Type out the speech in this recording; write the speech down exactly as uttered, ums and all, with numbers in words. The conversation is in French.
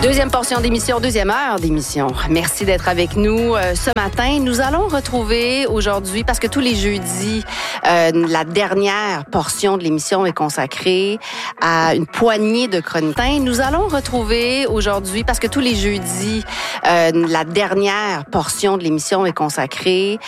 Deuxième portion d'émission, deuxième heure d'émission. Merci d'être avec nous euh, ce matin. Nous allons retrouver aujourd'hui, parce que tous les jeudis, euh, la dernière portion de l'émission est consacrée à une poignée de chroniques. Nous allons retrouver aujourd'hui, parce que tous les jeudis, euh, la dernière portion de l'émission est consacrée